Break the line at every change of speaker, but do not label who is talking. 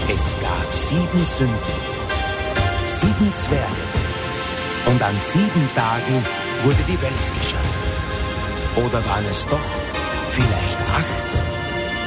Es gab 7 Sünden, 7 Zwerge. Und an 7 Tagen wurde die Welt geschaffen. Oder waren es doch vielleicht 8?